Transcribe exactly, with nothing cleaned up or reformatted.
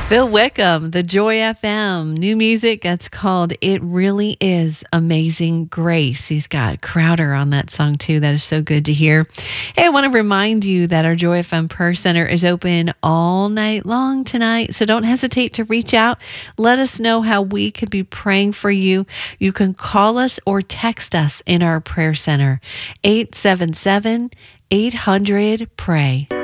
Phil Wickham, the Joy F M, new music that's called It Really Is Amazing Grace. He's got Crowder on that song too. That is so good to hear. Hey, I want to remind you that our Joy F M Prayer Center is open all night long tonight, so don't hesitate to reach out. Let us know how we could be praying for you. You can call us or text us in our prayer center, eight seven seven, eight hundred, pray.